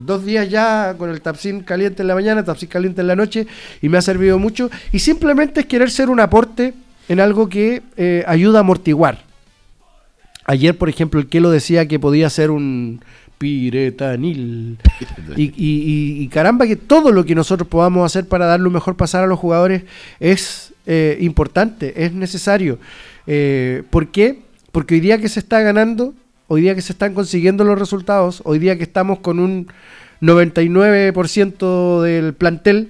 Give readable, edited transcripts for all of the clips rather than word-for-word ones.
2 días ya con el Tapsin caliente en la mañana, Tapsin caliente en la noche, y me ha servido mucho. Y simplemente es querer ser un aporte en algo que ayuda a amortiguar. Ayer, por ejemplo, el Kelo decía que podía ser un piretanil. Y caramba, que todo lo que nosotros podamos hacer para darle un mejor pasar a los jugadores es importante, es necesario. ¿Por qué? Porque hoy día que se está ganando, hoy día que se están consiguiendo los resultados, hoy día que estamos con un 99% del plantel,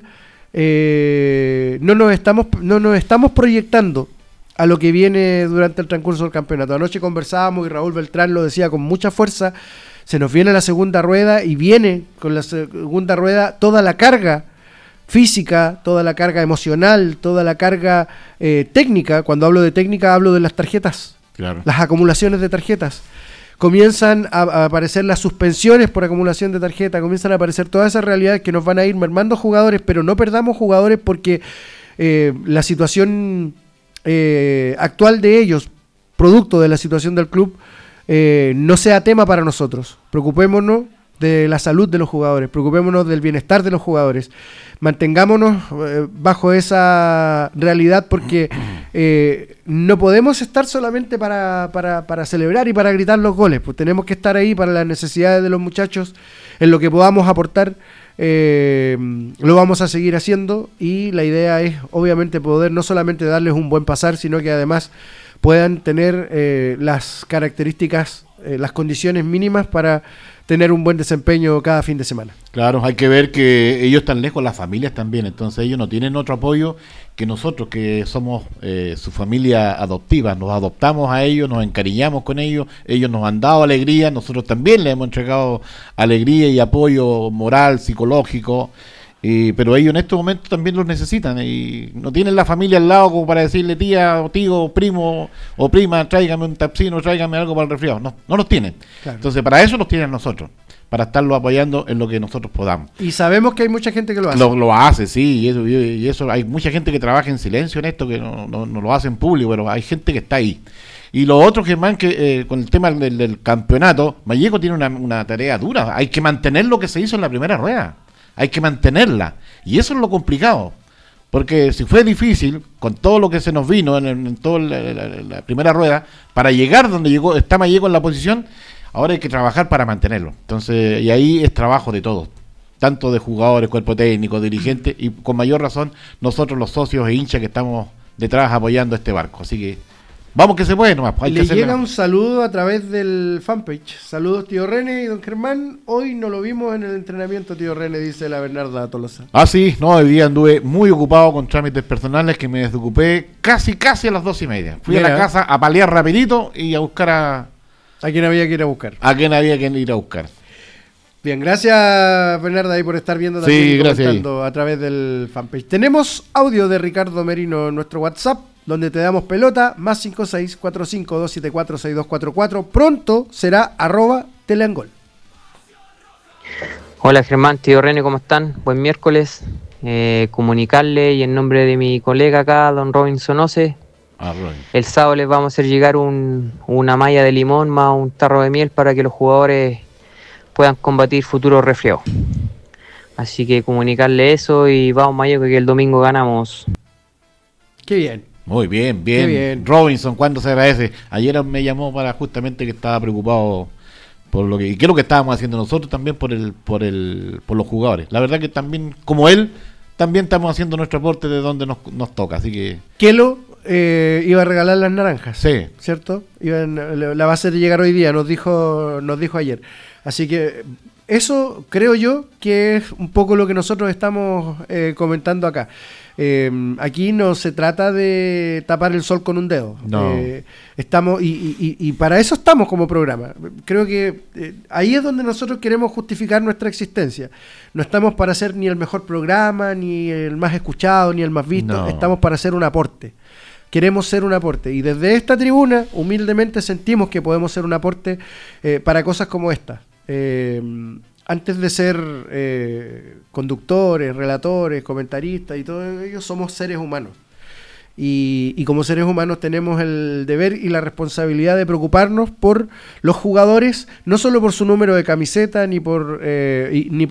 no nos estamos proyectando a lo que viene durante el transcurso del campeonato. Anoche conversábamos y Raúl Beltrán lo decía con mucha fuerza, se nos viene la segunda rueda y viene con la segunda rueda toda la carga física, toda la carga emocional, toda la carga técnica. Cuando hablo de técnica hablo de las tarjetas, claro, las acumulaciones de tarjetas. Comienzan a aparecer las suspensiones por acumulación de tarjeta, comienzan a aparecer todas esas realidades que nos van a ir mermando jugadores, pero no perdamos jugadores porque la situación actual de ellos, producto de la situación del club, no sea tema para nosotros. Preocupémonos de la salud de los jugadores, preocupémonos del bienestar de los jugadores, mantengámonos bajo esa realidad, porque no podemos estar solamente para celebrar y para gritar los goles, pues tenemos que estar ahí para las necesidades de los muchachos, en lo que podamos aportar. Lo vamos a seguir haciendo, y la idea es obviamente poder no solamente darles un buen pasar, sino que además puedan tener las características, las condiciones mínimas para tener un buen desempeño cada fin de semana. Claro, hay que ver que ellos están lejos, las familias también, entonces ellos no tienen otro apoyo que nosotros, que somos su familia adoptiva. Nos adoptamos a ellos, nos encariñamos con ellos, ellos nos han dado alegría, nosotros también les hemos entregado alegría y apoyo moral, psicológico, pero ellos en estos momentos también los necesitan y no tienen la familia al lado como para decirle: tía o tío o primo o prima, tráigame un tapsino, tráigame algo para el resfriado. No los tienen. Claro. Entonces para eso los tienen nosotros, para estarlo apoyando en lo que nosotros podamos. Y sabemos que hay mucha gente que lo hace. Lo hace, sí, y eso hay mucha gente que trabaja en silencio en esto, que no lo hace en público, pero hay gente que está ahí. Y lo otro, Germán, que con el tema del campeonato, Vallejo tiene una tarea dura. Hay que mantener lo que se hizo en la primera rueda. Hay que mantenerla. Y eso es lo complicado. Porque si fue difícil, con todo lo que se nos vino en toda la primera rueda, para llegar donde está Vallejo en la posición, ahora hay que trabajar para mantenerlo. Entonces, y ahí es trabajo de todos, tanto de jugadores, cuerpo técnico, dirigentes, y con mayor razón nosotros los socios e hinchas que estamos detrás apoyando este barco. Así que vamos, que se puede nomás. Le llega un saludo a través del fanpage. Saludos, tío René y don Germán. Hoy no lo vimos en el entrenamiento, tío René, dice la Bernarda Tolosa. Ah, sí, no, hoy día anduve muy ocupado con trámites personales que me desocupé casi a las 2:30. Fui a la casa a paliar rapidito y a buscar a quien había que ir a buscar. A quien había que ir a buscar. Bien, gracias Bernarda ahí por estar viendo también, sí, y comentando a través del fanpage. Tenemos audio de Ricardo Merino en nuestro WhatsApp, donde te damos pelota, más 5645-274-6244. Pronto será @teleangol. Hola Germán, tío René, ¿cómo están? Buen miércoles. Comunicarle, y en nombre de mi colega acá, don Robinson Oce, el sábado les vamos a hacer llegar una malla de limón más un tarro de miel para que los jugadores puedan combatir futuros resfriados. Así que comunicarle eso, y vamos Mayo, que el domingo ganamos. Qué bien. Muy bien, bien. Robinson, ¿cuándo se agradece? Ayer me llamó para justamente que estaba preocupado por lo que, y qué es lo que estábamos haciendo nosotros también por los jugadores. La verdad que también, como él, también estamos haciendo nuestro aporte de donde nos toca, así que... Kelo iba a regalar las naranjas, sí, ¿cierto? La va a hacer llegar hoy día, nos dijo ayer. Así que eso creo yo que es un poco lo que nosotros estamos comentando acá. Aquí no se trata de tapar el sol con un dedo. No. Estamos y para eso estamos como programa. Creo que ahí es donde nosotros queremos justificar nuestra existencia. No estamos para ser ni el mejor programa, ni el más escuchado, ni el más visto. No. Estamos para hacer un aporte. Queremos ser un aporte, y desde esta tribuna humildemente sentimos que podemos ser un aporte para cosas como esta. Antes de ser conductores, relatores, comentaristas y todo ello, somos seres humanos. y como seres humanos tenemos el deber y la responsabilidad de preocuparnos por los jugadores, no solo por su número de camiseta ni por